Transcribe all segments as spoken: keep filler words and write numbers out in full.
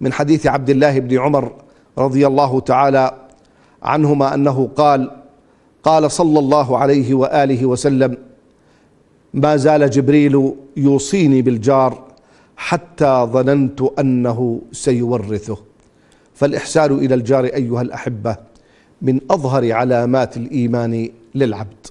من حديث عبد الله بن عمر رضي الله تعالى عنهما أنه قال: قال صلى الله عليه وآله وسلم: ما زال جبريل يوصيني بالجار حتى ظننت أنه سيورثه. فالإحسان إلى الجار أيها الأحبة من أظهر علامات الإيمان للعبد.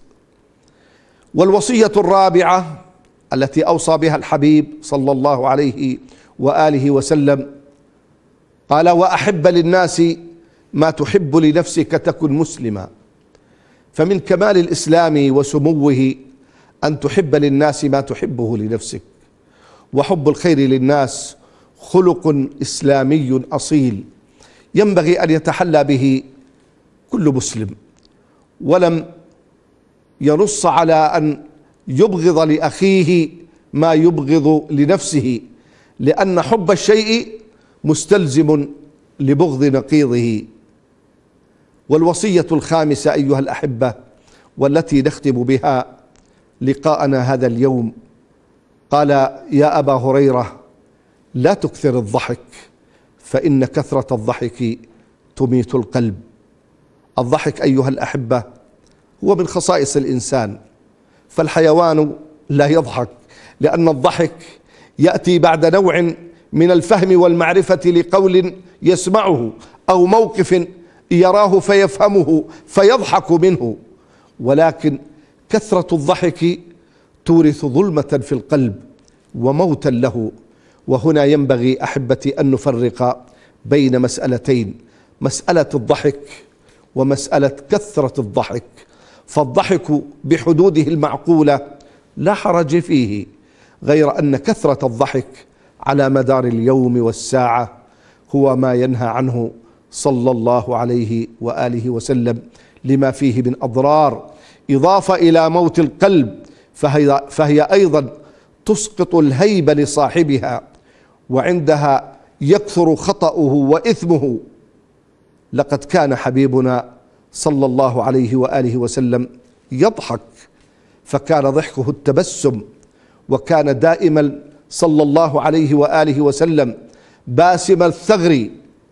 والوصية الرابعة التي أوصى بها الحبيب صلى الله عليه وآله وسلم قال: وأحب للناس ما تحب لنفسك تكن مسلما. فمن كمال الإسلام وسموه أن تحب للناس ما تحبه لنفسك، وحب الخير للناس خلق إسلامي أصيل ينبغي أن يتحلى به كل مسلم، ولم ينص على أن يبغض لأخيه ما يبغض لنفسه، لأن حب الشيء مستلزم لبغض نقيضه. والوصية الخامسة أيها الأحبة والتي نختم بها لقاءنا هذا اليوم، قال: يا أبا هريرة لا تكثر الضحك فإن كثرة الضحك تميت القلب. الضحك أيها الأحبة هو من خصائص الإنسان، فالحيوان لا يضحك، لأن الضحك يأتي بعد نوع من الفهم والمعرفة لقول يسمعه أو موقف يراه فيفهمه فيضحك منه، ولكن كثرة الضحك تورث ظلمة في القلب وموتا له. وهنا ينبغي أحبتي أن نفرق بين مسألتين: مسألة الضحك ومسألة كثرة الضحك. فالضحك بحدوده المعقولة لا حرج فيه، غير أن كثرة الضحك على مدار اليوم والساعة هو ما ينهى عنه صلى الله عليه وآله وسلم، لما فيه من أضرار، إضافة إلى موت القلب، فهي, فهي أيضا تسقط الهيبة لصاحبها، وعندها يكثر خطأه وإثمه. لقد كان حبيبنا صلى الله عليه وآله وسلم يضحك، فكان ضحكه التبسم، وكان دائما صلى الله عليه وآله وسلم باسم الثغر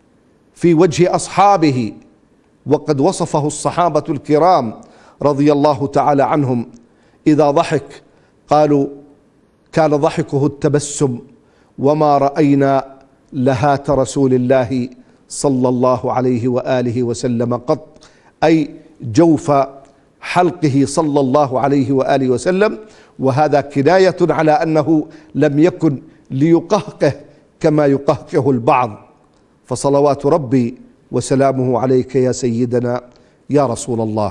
في وجه أصحابه. وقد وصفه الصحابة الكرام رضي الله تعالى عنهم إذا ضحك قالوا: كان ضحكه التبسم وما رأينا لهات رسول الله صلى الله عليه وآله وسلم قط، أي جوف حلقه صلى الله عليه وآله وسلم. وهذا كناية على أنه لم يكن ليقهقه كما يقهقه البعض. فصلوات ربي وسلامه عليك يا سيدنا يا رسول الله.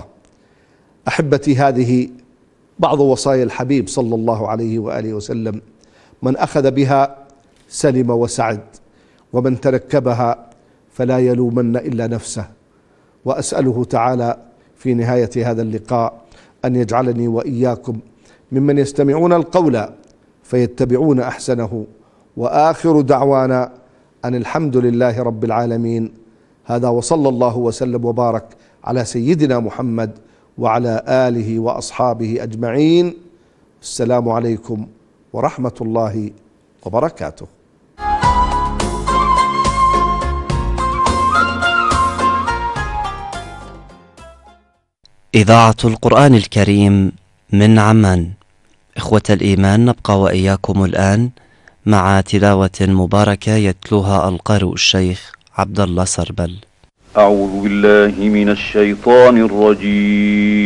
أحبتي، هذه بعض وصايا الحبيب صلى الله عليه وآله وسلم، من أخذ بها سلم وسعد، ومن تركبها فلا يلومن إلا نفسه. وأسأله تعالى في نهاية هذا اللقاء أن يجعلني وإياكم ممن يستمعون القول فيتبعون أحسنه. وآخر دعوانا أن الحمد لله رب العالمين. هذا وصلى الله وسلم وبارك على سيدنا محمد وعلى آله وأصحابه أجمعين. السلام عليكم ورحمة الله وبركاته. إذاعة القرآن الكريم من عمان. إخوة الإيمان، نبقى وإياكم الآن مع تلاوة مباركة يتلوها القارئ الشيخ عبد الله سربل. أعوذ بالله من الشيطان الرجيم.